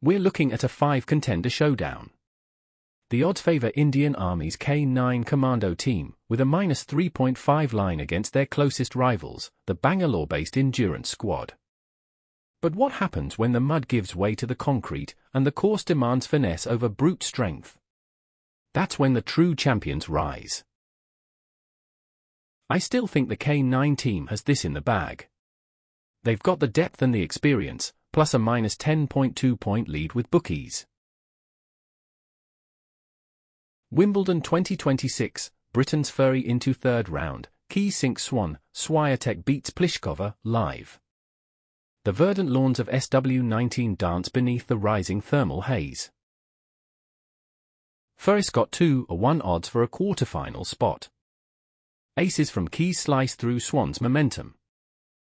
We're looking at a 5-contender showdown. The odds favor Indian Army's K9 Commando team, with a -3.5 line against their closest rivals, the Bangalore-based Endurance Squad. But what happens when the mud gives way to the concrete, and the course demands finesse over brute strength? That's when the true champions rise. I still think the K9 team has this in the bag. They've got the depth and the experience, plus a -10.2-point lead with bookies. Wimbledon 2026, Britain's ferry into third round, Key sinks Swan, Swiatek beats Pliskova, live. The verdant lawns of SW19 dance beneath the rising thermal haze. Ferris got 2-1 odds for a quarter-final spot. Aces from Keys slice through Swan's momentum.